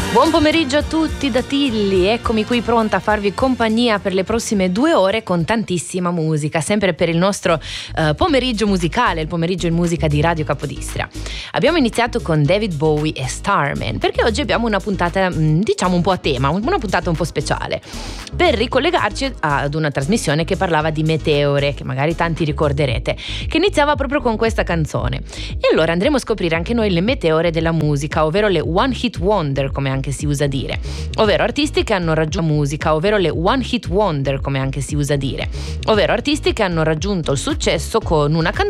Buon pomeriggio a tutti da Tilly, eccomi qui pronta a farvi compagnia per le prossime 2 ore con tantissima musica, sempre per il nostro pomeriggio musicale, il pomeriggio in musica di Radio Capodistria. Abbiamo iniziato con David Bowie e Starman, perché oggi abbiamo una puntata diciamo un po' a tema, una puntata un po' speciale, per ricollegarci ad una trasmissione che parlava di meteore, che magari tanti ricorderete, che iniziava proprio con questa canzone. E allora andremo a scoprire anche noi le meteore della musica, ovvero le One Hit Wonder, come anche si usa dire, ovvero artisti che hanno raggiunto musica, ovvero le One Hit Wonder, come anche si usa dire, ovvero artisti che hanno raggiunto il successo con una canzone